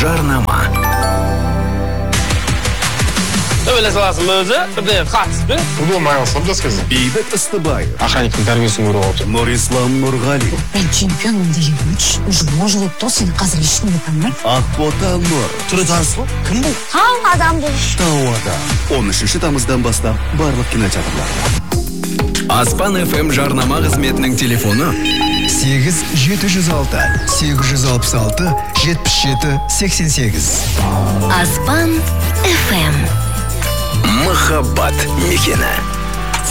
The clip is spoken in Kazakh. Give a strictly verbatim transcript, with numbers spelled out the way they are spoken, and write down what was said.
жарнама. Öyle salasın özü, bir de қатыспен. Футбол майылсам жасказы. Бейбіт Ыстыбаев, Охранниктің тәрбиесін көріп отыр. Нұрислам Нұрғали, Мен чемпионмын деген үш. Уже может то сені қазір ешкім танымайды. Ақбота Нұр. Түрі таныс ба? Кім бұл? Хал адам бұл. Тауада. он үшінші тамыздан бастап барлық кинотеатрларда. Аспан эф эм жарнама қызметінің телефоны сегіз жеті жүз алты сегіз жүз алпыс алты жетпіс жеті сексен сегіз. Аспан эф эм. Махаббат мекені.